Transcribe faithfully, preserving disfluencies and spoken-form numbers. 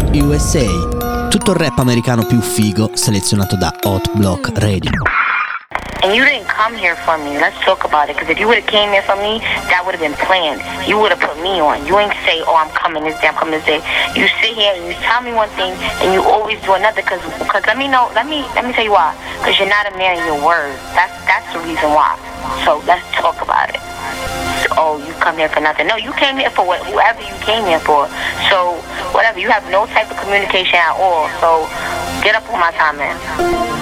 U S A. Tutto il rap americano più figo selezionato da Hot Block Radio. And you didn't come here for me. Let's talk about it. Because if you would have came here for me, that would have been planned. You would have put me on. You ain't say, oh, I'm coming this day, I'm coming this day. You sit here and you tell me one thing, and you always do another. Because let me know, let me let me tell you why. Because you're not a man of your word. That's, that's the reason why. So let's talk about it. Oh, you come here for nothing. No, you came here for what, whoever you came here for. So, whatever. You have no type of communication at all. So, get up on my time, man.